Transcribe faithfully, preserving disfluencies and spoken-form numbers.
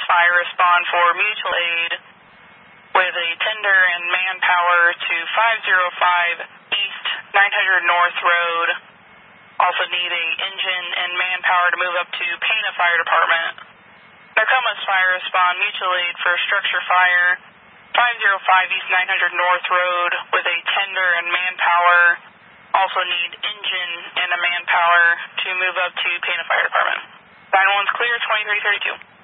fire respond for mutual aid with a tender and manpower to five oh five East nine hundred North Road. Also need a engine and manpower to move up to Pana Fire Department. Nokomis Fire respond mutual aid for structure fire five oh five East nine hundred North Road with a tender and manpower. Also need engine and a manpower to move up to Pana Fire Department. nine one's clear, twenty-three thirty-two.